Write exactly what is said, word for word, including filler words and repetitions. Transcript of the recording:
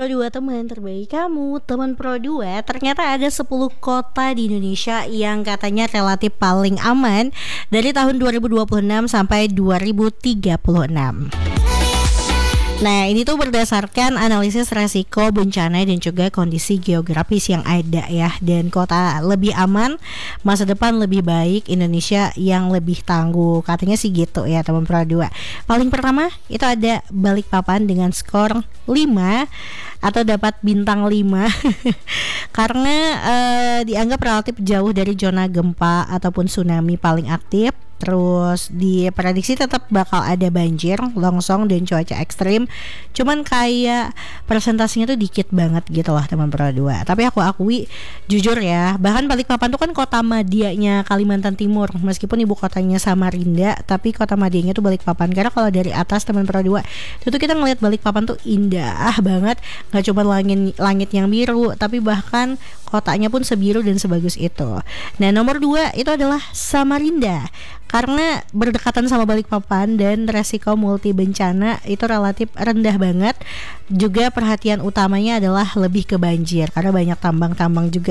Pro dua, teman terbaik kamu. Teman Pro dua, ternyata ada sepuluh kota di Indonesia yang katanya relatif paling aman dari tahun dua ribu dua puluh enam sampai dua ribu tiga puluh enam. Nah, ini tuh berdasarkan analisis resiko bencana dan juga kondisi geografis yang ada ya. Dan kota lebih aman, masa depan lebih baik, Indonesia yang lebih tangguh. Katanya sih gitu ya, teman Pro dua. Paling pertama itu ada Balikpapan dengan skor lima atau dapat bintang lima karena eh, dianggap relatif jauh dari zona gempa ataupun tsunami paling aktif. Terus diprediksi tetap bakal ada banjir, longsong, dan cuaca ekstrim. Cuman kayak presentasinya tuh dikit banget gitu lah, teman Pro dua. Tapi aku akui jujur ya, bahkan Balikpapan tuh kan kota madianya Kalimantan Timur. Meskipun ibu kotanya Samarinda, tapi kota madianya tuh Balikpapan. Karena kalau dari atas, teman Pro dua, itu tuh kita ngelihat Balikpapan tuh indah banget. Gak cuma langit, langit yang biru, tapi bahkan kotanya pun sebiru dan sebagus itu. Nah, nomor dua itu adalah Samarinda. Karena berdekatan sama Balikpapan dan resiko multi bencana itu relatif rendah banget. Juga perhatian utamanya adalah lebih ke banjir, karena banyak tambang-tambang juga